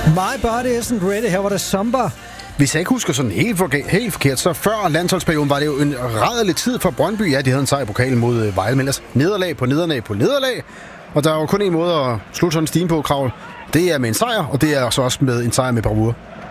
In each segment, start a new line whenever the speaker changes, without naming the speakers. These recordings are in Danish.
My body isn't ready. Her var det Zomba.
Hvis jeg ikke husker sådan helt forkert, så før landsholdsperioden var det jo en rædderlig tid for Brøndby. Ja, de havde en sejr i pokalen mod Vejle, men ellers nederlag på nederlag. Og der er jo kun en måde at slutte sådan en stime på, Kravl. Det er med en sejr, og det er så også med en sejr med bravur.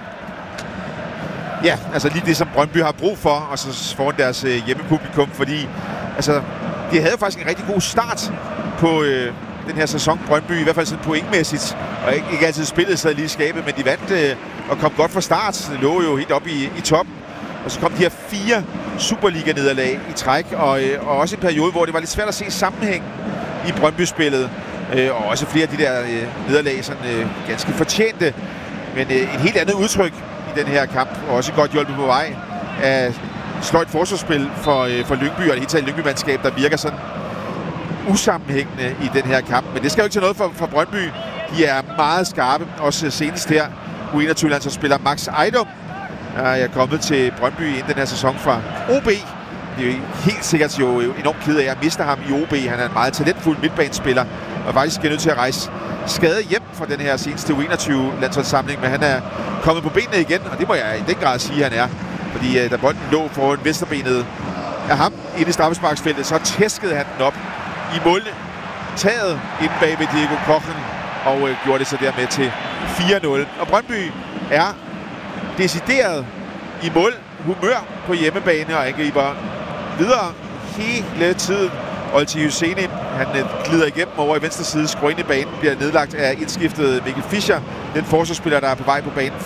Ja, altså lige det, som Brøndby har brug for, og så foran deres hjemmepublikum, fordi altså, de havde faktisk en rigtig god start på den her sæson, Brøndby, i hvert fald sådan pointmæssigt, og ikke altid spillet sig lige i skabet, men de vandt og kom godt fra start, lå jo helt op i toppen, og så kom de her 4 Superliga-nederlag i træk, og også en periode, hvor det var lidt svært at se sammenhæng i Brøndby-spillet, og også flere af de der nederlag sådan ganske fortjente, men et helt andet udtryk i den her kamp, og også godt hjulpet på vej af sløjt forsvarsspil for Lyngby, og det hele taget Lyngby-mandskab, der virker sådan usammenhængende i den her kamp. Men det skal jo ikke til noget for Brøndby. De er meget skarpe, også senest her. U21-landsholdsspiller Max Ejdom er kommet til Brøndby inden den her sæson fra OB. Det er jo helt sikkert jo enormt ked af at miste ham i OB. Han er en meget talentfuld midtbanespiller, og faktisk er nødt til at rejse skade hjem fra den her seneste U21-landsholdssamling, men han er kommet på benene igen, og det må jeg i den grad sige, han er. Fordi da bolden lå foran venstrebenet af ham inde i straffesparksfeltet, så tæskede han den op i målene, taget inde bag ved Diego Kochen, og gjorde det så dermed til 4-0. Og Brøndby er decideret i målhumør på hjemmebane og angriber videre hele tiden. Olti Hüseyin, han glider igennem over i venstre side, skruer ind i banen, bliver nedlagt af indskiftet Mikkel Fischer, den forsvarsspiller, der er på vej på banen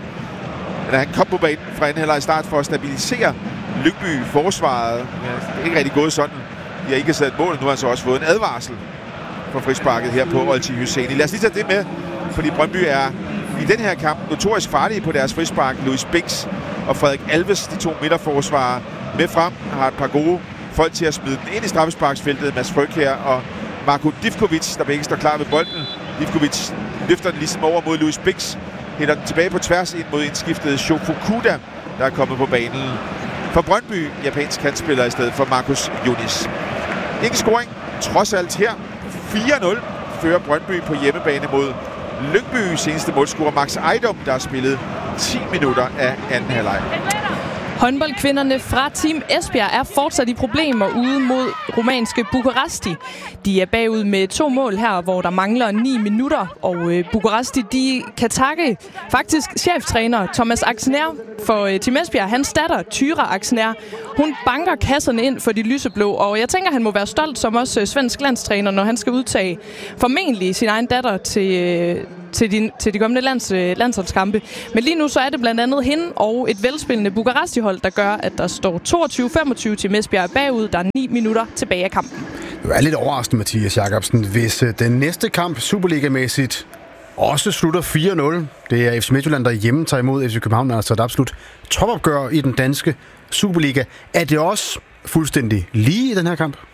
han kom på banen fra anden halvleg start for at stabilisere Lyngby forsvaret. Det er ikke rigtig gået sådan. De har ikke sat mål, nu har han så også fået en advarsel fra frisparket her på Olti Hüseyin. Lad os lige tage det med, fordi Brøndby er i den her kamp notorisk farlige på deres frispark. Louis Bix og Frederik Alves, de 2 midterforsvarere, med frem, har et par gode folk til at smide den ind i straffesparksfeltet. Mads Frøkjær og Marko Divkovic, der begge står klar ved bolden. Divkovic løfter den ligesom over mod Louis Bix, hælder den tilbage på tværs ind mod indskiftet Shofukuda, der er kommet på banen. For Brøndby, japansk kantspiller i stedet for Marcus Yunis. Ingen scoring, trods alt her. 4-0 fører Brøndby på hjemmebane mod Lyngby. Seneste målscorer Max Ejdom, der har spillet 10 minutter af anden halvleg.
Håndboldkvinderne fra Team Esbjerg er fortsat i problemer ude mod rumænske Bukaresti. De er bagud med 2 mål her, hvor der mangler 9 minutter. Og Bukaresti, de kan takke faktisk cheftræner Thomas Axner for Team Esbjerg. Hans datter, Tyra Axner, hun banker kasserne ind for de lyseblå. Og jeg tænker, han må være stolt som også svensk landstræner, når han skal udtage formentlig sin egen datter til de kommende landsholdskampe. Men lige nu så er det blandt andet hende og et velspillende Bukaresti-hold, der gør, at der står 22-25 til Esbjerg bagud. Der er 9 minutter tilbage af kampen.
Det er lidt overraskende, Mathias Jacobsen, hvis den næste kamp Superliga-mæssigt også slutter 4-0. Det er FC Midtjylland, der hjemme tager imod FC København, altså et absolut topopgør i den danske Superliga. Er det også fuldstændig lige i den her kamp?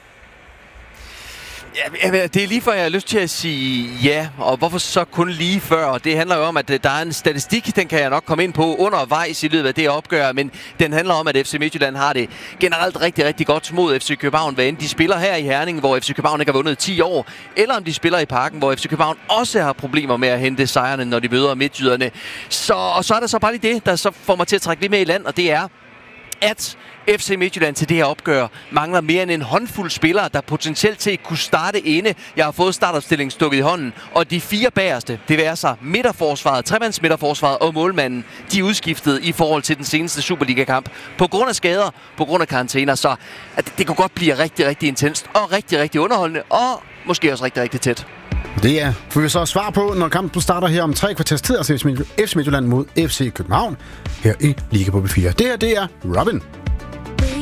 Ja, det er lige før, jeg har lyst til at sige ja, og hvorfor så kun lige før? Det handler jo om, at der er en statistik, den kan jeg nok komme ind på undervejs i løbet af det opgør, men den handler om, at FC Midtjylland har det generelt rigtig, rigtig godt mod FC København, hvad end de spiller her i Herning, hvor FC København ikke har vundet 10 år, eller om de spiller i Parken, hvor FC København også har problemer med at hente sejrene, når de møder midtjyderne. Og så er der så bare lige det, der så får mig til at trække lidt med i land, og det er, at FC Midtjylland til det her opgør mangler mere end en håndfuld spillere, der potentielt set kunne starte inde. Jeg har fået startopstillingen stukket i hånden, og de 4 bagerste, det vil altså midterforsvaret, tremands midterforsvaret og målmanden, de er udskiftet i forhold til den seneste Superliga-kamp. På grund af skader, på grund af karantæner, så det kunne godt blive rigtig, rigtig intenst og rigtig, rigtig underholdende, og måske også rigtig, rigtig tæt.
Det er, får vi så svar på, når kampen starter her om 3 kvarters tid, altså FC Midtjylland mod FC København, her i Liga på B4. Det her, det er Robin.